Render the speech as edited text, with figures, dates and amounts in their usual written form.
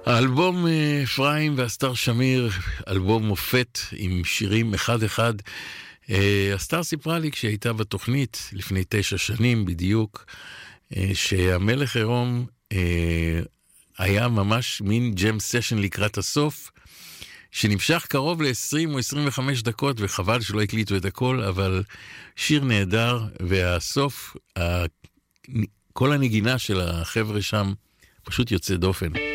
האלבום אפרים והסטאר שמיר, אלבום מופת עם שירים אחד אחד. הסטאר סיפרה לי כשהייתה בתוכנית לפני 9 שנים בדיוק, שהמלך עירום היה ממש מין ג'ם סשן לקראת הסוף, שנמשך קרוב ל-20 או 25 דקות, וחבל שלא הקליטו את הכל, אבל שיר נהדר, והסוף, כל הנגינה של החבר'ה שם פשוט יוצא דופן.